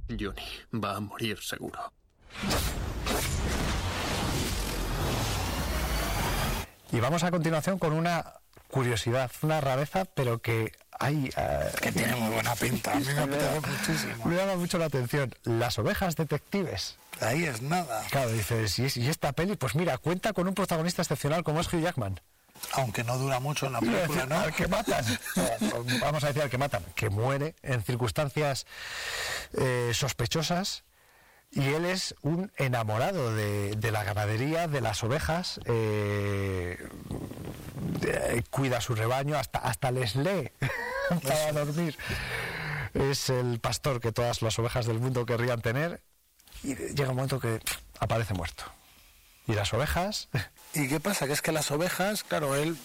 Johnny va a morir seguro. Y vamos a continuación con una curiosidad, una rareza, pero que hay... que tiene muy buena pinta. A mí me apetece muchísimo. Me llama mucho la atención. Las ovejas detectives. Ahí es nada. Claro, dices, ¿y esta peli? Pues mira, cuenta con un protagonista excepcional como es Hugh Jackman. Aunque no dura mucho en la película, ¿no? Al que matan. Vamos a decir al que matan, que muere en circunstancias sospechosas. Y él es un enamorado de la ganadería, de las ovejas, cuida su rebaño, hasta les lee para dormir. Es el pastor que todas las ovejas del mundo querrían tener, y llega un momento que aparece muerto. Y las ovejas... ¿Y qué pasa? Que es que las ovejas, claro, él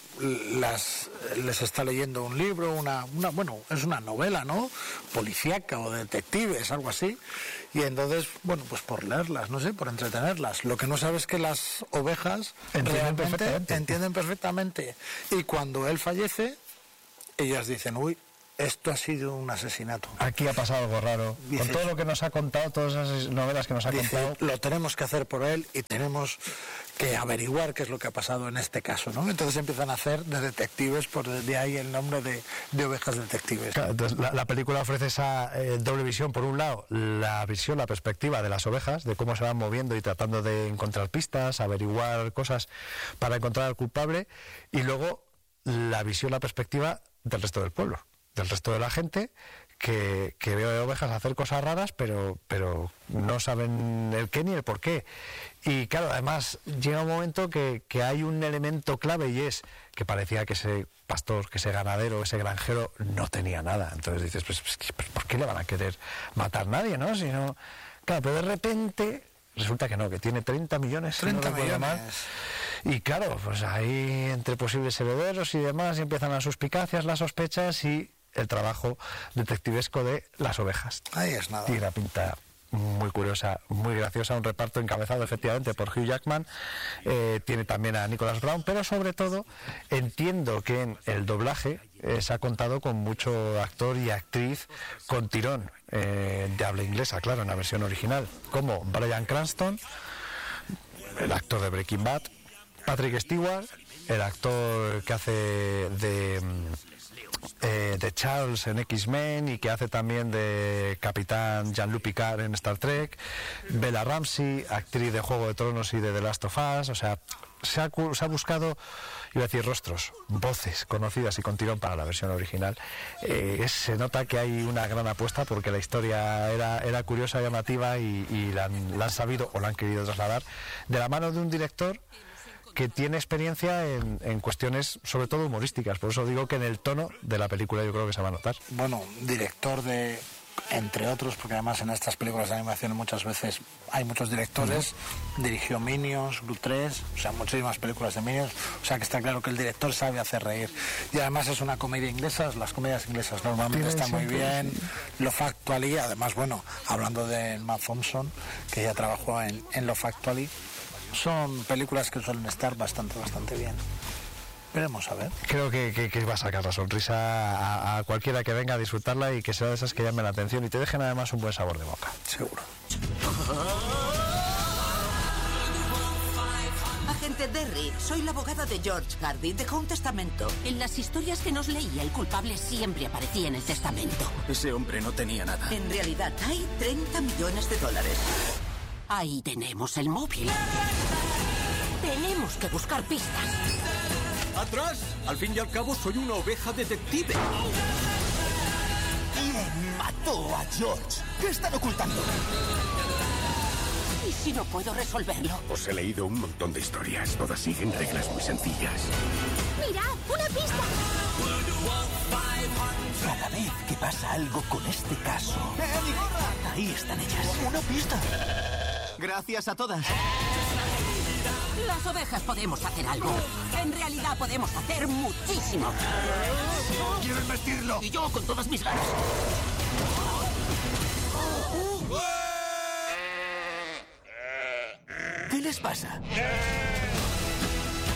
les está leyendo un libro, bueno, es una novela, ¿no? Policíaca o detectives, algo así. Y entonces, bueno, pues por leerlas, no sé, por entretenerlas. Lo que no sabe es que las ovejas entienden perfectamente. Y cuando él fallece, ellas dicen, uy, esto ha sido un asesinato. Aquí ha pasado algo raro. Dices, con todo lo que nos ha contado, todas esas novelas que nos ha contado... Lo tenemos que hacer por él y tenemos que averiguar qué es lo que ha pasado en este caso, ¿no? Entonces empiezan a hacer de detectives, por de ahí el nombre de ovejas detectives. Claro, entonces la película ofrece esa doble visión. Por un lado, la perspectiva de las ovejas, de cómo se van moviendo y tratando de encontrar pistas, averiguar cosas para encontrar al culpable, y luego la perspectiva del resto del pueblo, del resto de la gente que ve ovejas hacer cosas raras, pero no saben el qué ni el por qué. Y claro, además llega un momento que hay un elemento clave, y es que parecía que ese pastor, que ese ganadero, ese granjero no tenía nada. Entonces dices, pues ¿por qué le van a querer matar? Nadie, ¿no? Si no... Claro, pero de repente resulta que no, que tiene 30 millones. 30 millones. Mal. Y claro, pues ahí entre posibles herederos y demás, y empiezan las suspicacias, las sospechas y el trabajo detectivesco de las ovejas. Ahí es nada. Tiene una pinta muy curiosa, muy graciosa, un reparto encabezado efectivamente por Hugh Jackman, tiene también a Nicholas Braun, pero sobre todo entiendo que en el doblaje se ha contado con mucho actor y actriz con tirón, de habla inglesa, claro, en la versión original, como Bryan Cranston, el actor de Breaking Bad, Patrick Stewart, el actor que hace de Charles en X-Men y que hace también de Capitán Jean-Luc Picard en Star Trek, Bella Ramsey, actriz de Juego de Tronos y de The Last of Us. O sea, se ha buscado, iba a decir rostros, voces conocidas y con tirón para la versión original. Se nota que hay una gran apuesta porque la historia era curiosa, llamativa, y la han sabido o la han querido trasladar de la mano de un director que tiene experiencia en cuestiones sobre todo humorísticas. Por eso digo que en el tono de la película yo creo que se va a notar. Bueno, director de, entre otros, porque además en estas películas de animación muchas veces hay muchos directores, dirigió Minions, Blue 3, o sea, muchísimas películas de Minions, o sea que está claro que el director sabe hacer reír. Y además es una comedia inglesa, las comedias inglesas normalmente están muy bien, Lo Factually, además, bueno, hablando de Matt Thompson, que ya trabajó en Lo Factually, son películas que suelen estar bastante bien. Veremos a ver. Creo que va a sacar la sonrisa a cualquiera que venga a disfrutarla y que sea de esas que llamen la atención y te dejen además un buen sabor de boca. Seguro. Agente Derry, soy la abogada de George Hardy. Dejó un testamento. En las historias que nos leía, el culpable siempre aparecía en el testamento. Ese hombre no tenía nada. En realidad, hay 30 millones de dólares. Ahí tenemos el móvil. Tenemos que buscar pistas. ¡Atrás! Al fin y al cabo soy una oveja detective. ¿Quién mató a George? ¿Qué están ocultando? ¿Y si no puedo resolverlo? Os he leído un montón de historias. Todas siguen reglas muy sencillas. ¡Mirad! ¡Una pista! Cada vez que pasa algo con este caso... ¡Mi gorra! Ahí están ellas. ¡Una pista! Gracias a todas. Las ovejas podemos hacer algo. En realidad podemos hacer muchísimo. ¡Quiero investirlo! Y yo con todas mis ganas. ¿Qué les pasa?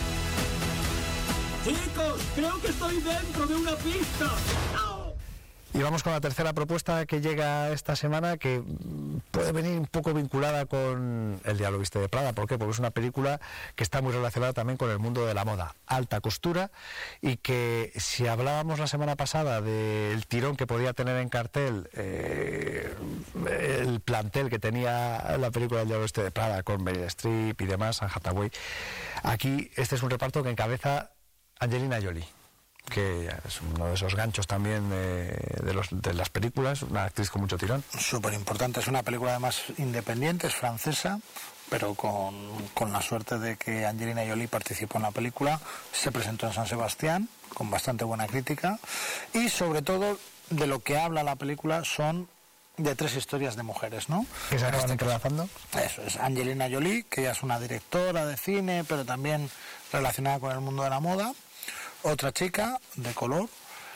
Chicos, creo que estoy dentro de una pista. Y vamos con la tercera propuesta que llega esta semana, que puede venir un poco vinculada con El Diablo Viste de Prada. ¿Por qué? Porque es una película que está muy relacionada también con el mundo de la moda, alta costura, y que si hablábamos la semana pasada del tirón que podía tener en cartel el plantel que tenía la película El Diablo Viste de Prada, con Meryl Streep y demás, Anne Hathaway, aquí este es un reparto que encabeza Angelina Jolie, que es uno de esos ganchos también de las películas, una actriz con mucho tirón. Súper importante, es una película además independiente, es francesa, pero con la suerte de que Angelina Jolie participó en la película, se presentó en San Sebastián con bastante buena crítica, y sobre todo de lo que habla la película son de 3 historias de mujeres, ¿no? ¿Que se acaban entrelazando? Eso es, Angelina Jolie, que ella es una directora de cine, pero también relacionada con el mundo de la moda. Otra chica de color,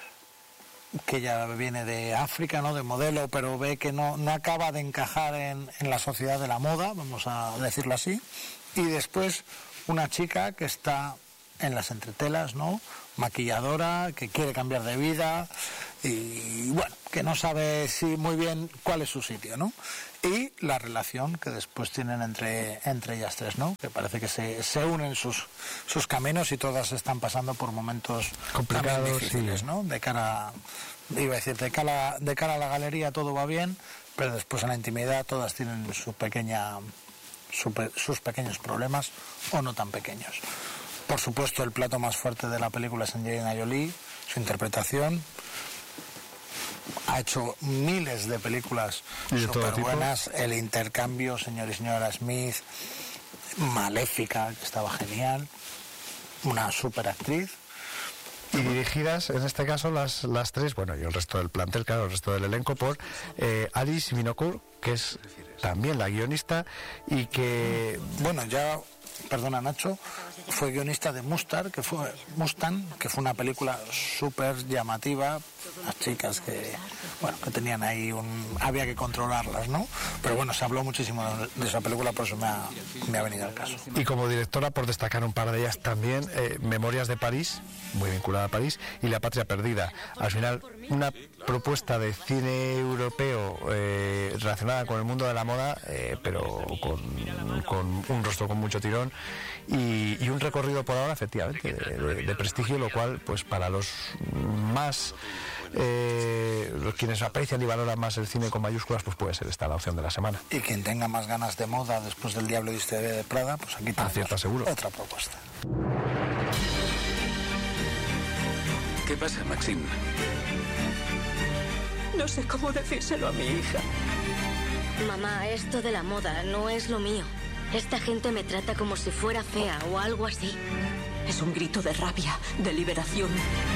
que ella viene de África, ¿no? De modelo, pero ve que no acaba de encajar en la sociedad de la moda, vamos a decirlo así. Y después una chica que está en las entretelas, ¿no? Maquilladora, que quiere cambiar de vida y bueno, que no sabe muy bien cuál es su sitio, ¿no? Y la relación que después tienen entre ellas 3, ¿no? Que parece que se unen sus caminos y todas están pasando por momentos complicados, difíciles, sí, ¿no? De cara a la galería todo va bien, pero después en la intimidad todas tienen sus pequeños problemas o no tan pequeños. Por supuesto, el plato más fuerte de la película es Angelina Jolie, su interpretación. Ha hecho miles de películas súper buenas. El intercambio, señor y señora Smith, Maléfica, que estaba genial. Una súper actriz. Y dirigidas, en este caso, las 3, bueno, y el resto del plantel, claro, el resto del elenco, por Alice Winocour, que es también la guionista, y que... Bueno, ya... Perdona, Nacho, fue guionista de Mustang, que fue una película súper llamativa. Las chicas que tenían ahí había que controlarlas, ¿no? Pero bueno, se habló muchísimo de esa película, por eso me ha venido al caso. Y como directora, por destacar un par de ellas también, Memorias de París, muy vinculada a París, y La Patria Perdida. Al final, una propuesta de cine europeo relacionada con el mundo de la moda, pero con un rostro con mucho tirón y un recorrido por ahora, efectivamente, de prestigio, lo cual, pues para los más... quienes aprecian y valoran más el cine con mayúsculas, pues puede ser esta la opción de la semana. Y quien tenga más ganas de moda después del Diablo Viste de Prada, pues aquí tenemos seguro. Otra propuesta. ¿Qué pasa, Maxine? No sé cómo decírselo a mi hija. Mamá, esto de la moda no es lo mío. Esta gente me trata como si fuera fea o algo así. Es un grito de rabia, de liberación.